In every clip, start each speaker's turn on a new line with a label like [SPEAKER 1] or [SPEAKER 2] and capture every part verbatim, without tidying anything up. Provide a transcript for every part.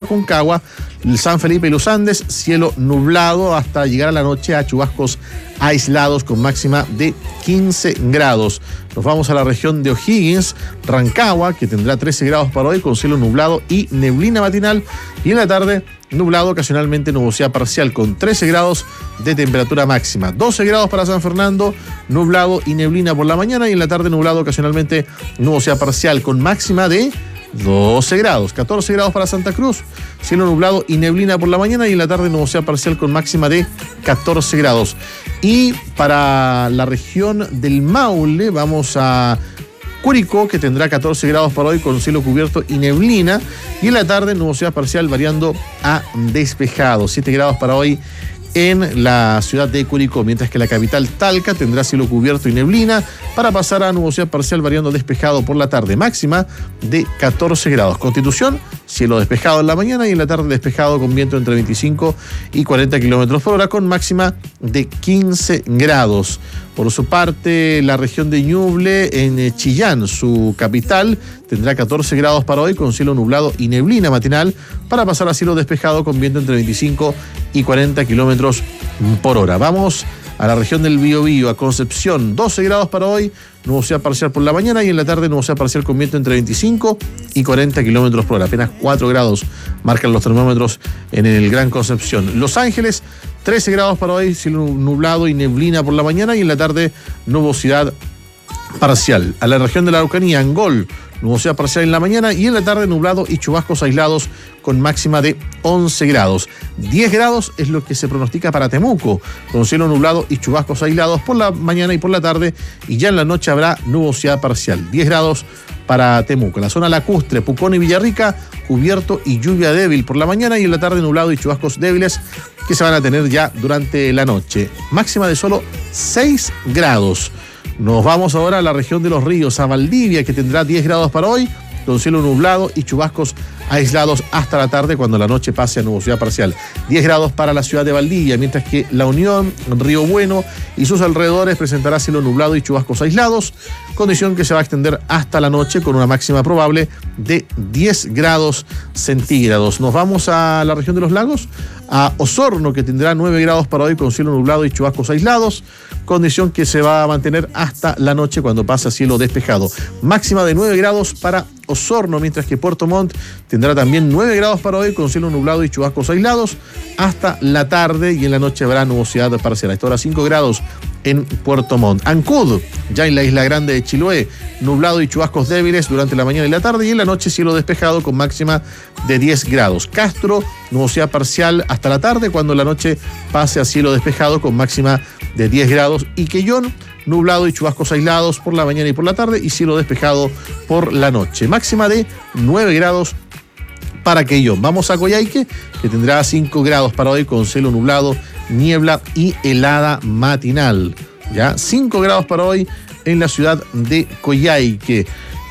[SPEAKER 1] Aconcagua, San Felipe y Los Andes, cielo nublado hasta llegar a la noche a chubascos aislados con máxima de quince grados. Nos vamos a la región de O'Higgins, Rancagua, que tendrá trece grados para hoy con cielo nublado y neblina matinal, y en la tarde nublado, ocasionalmente nubosidad parcial con trece grados de temperatura máxima. doce grados para San Fernando, nublado y neblina por la mañana, y en la tarde nublado, ocasionalmente nubosidad parcial con máxima de doce grados. catorce grados para Santa Cruz, cielo nublado y neblina por la mañana, y en la tarde nubosidad parcial con máxima de catorce grados. Y para la región del Maule vamos a Curicó, que tendrá catorce grados para hoy con cielo cubierto y neblina, y en la tarde nubosidad parcial variando a despejado. siete grados para hoy en la ciudad de Curicó, mientras que la capital Talca tendrá cielo cubierto y neblina para pasar a nubosidad parcial variando despejado por la tarde, máxima de catorce grados. Constitución, cielo despejado en la mañana y en la tarde despejado con viento entre veinticinco y cuarenta kilómetros por hora con máxima de quince grados. Por su parte, la región de Ñuble en Chillán, su capital, tendrá catorce grados para hoy con cielo nublado y neblina matinal para pasar a cielo despejado con viento entre veinticinco y cuarenta kilómetros por hora. Vamos a la región del Biobío, a Concepción, doce grados para hoy, nubosidad parcial por la mañana y en la tarde nubosidad parcial con viento entre veinticinco y cuarenta kilómetros por hora. Apenas cuatro grados marcan los termómetros en el Gran Concepción. Los Ángeles, trece grados para hoy, cielo nublado y neblina por la mañana y en la tarde nubosidad parcial. A la región de la Araucanía, Angol, nubosidad parcial en la mañana y en la tarde nublado y chubascos aislados con máxima de once grados. diez grados es lo que se pronostica para Temuco, con cielo nublado y chubascos aislados por la mañana y por la tarde, y ya en la noche habrá nubosidad parcial. diez grados para Temuco. En la zona lacustre, Pucón y Villarrica, cubierto y lluvia débil por la mañana y en la tarde nublado y chubascos débiles que se van a tener ya durante la noche. Máxima de solo seis grados. Nos vamos ahora a la región de Los Ríos, a Valdivia, que tendrá diez grados para hoy, con cielo nublado y chubascos aislados hasta la tarde, cuando la noche pase a nubosidad parcial. diez grados para la ciudad de Valdivia, mientras que La Unión, Río Bueno y sus alrededores presentará cielo nublado y chubascos aislados, condición que se va a extender hasta la noche con una máxima probable de diez grados centígrados. Nos vamos a la región de los lagos, a Osorno, que tendrá nueve grados para hoy con cielo nublado y chubascos aislados, condición que se va a mantener hasta la noche cuando pase a cielo despejado. Máxima de nueve grados para Osorno, mientras que Puerto Montt tendrá también nueve grados para hoy con cielo nublado y chubascos aislados hasta la tarde, y en la noche habrá nubosidad parcial. A esta hora cinco grados en Puerto Montt. Ancud, ya en la isla grande de Chiloé, nublado y chubascos débiles durante la mañana y la tarde, y en la noche cielo despejado con máxima de diez grados. Castro, nubosidad parcial hasta la tarde, cuando la noche pase a cielo despejado con máxima de diez grados. Y Quellón, nublado y chubascos aislados por la mañana y por la tarde, y cielo despejado por la noche. Máxima de nueve grados para Quellón. Vamos a Coyhaique, que tendrá cinco grados para hoy con cielo nublado, niebla y helada matinal. Ya, cinco grados para hoy en la ciudad de Coyhaique.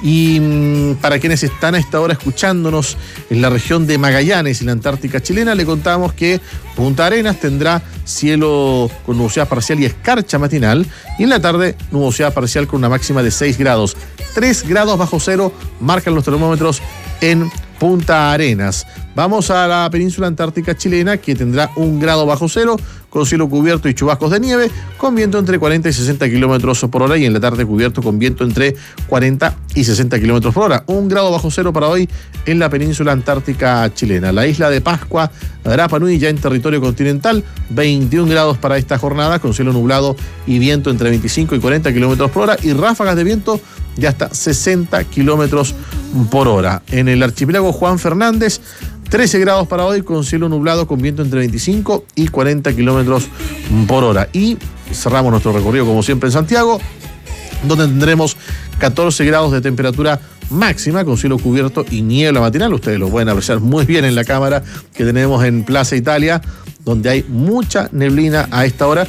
[SPEAKER 1] Y mmm, para quienes están a esta hora escuchándonos en la región de Magallanes y la Antártica chilena, le contamos que Punta Arenas tendrá cielo con nubosidad parcial y escarcha matinal, y en la tarde nubosidad parcial con una máxima de seis grados. tres grados bajo cero marcan los termómetros en Punta Arenas. Vamos a la península antártica chilena, que tendrá un grado bajo cero, con cielo cubierto y chubascos de nieve, con viento entre cuarenta y sesenta kilómetros por hora, y en la tarde cubierto con viento entre cuarenta y sesenta kilómetros por hora. Un grado bajo cero para hoy en la península antártica chilena. La isla de Pascua, Rapa Nui, ya en territorio continental, veintiún grados para esta jornada, con cielo nublado y viento entre veinticinco y cuarenta kilómetros por hora, y ráfagas de viento de hasta sesenta kilómetros por hora. En el archipiélago Juan Fernández, trece grados para hoy, con cielo nublado con viento entre veinticinco y cuarenta kilómetros por hora. Y cerramos nuestro recorrido como siempre en Santiago, donde tendremos catorce grados de temperatura máxima, con cielo cubierto y niebla matinal. Ustedes lo pueden apreciar muy bien en la cámara que tenemos en Plaza Italia, donde hay mucha neblina a esta hora.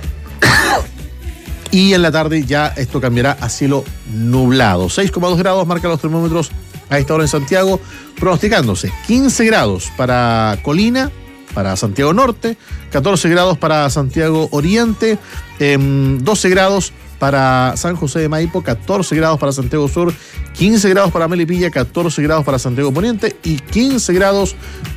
[SPEAKER 1] Y en la tarde ya esto cambiará a cielo nublado. seis coma dos grados marcan los termómetros a esta hora en Santiago, pronosticándose quince grados para Colina, para Santiago Norte, catorce grados para Santiago Oriente, eh, doce grados para San José de Maipo, catorce grados para Santiago Sur, quince grados para Melipilla, catorce grados para Santiago Poniente y quince grados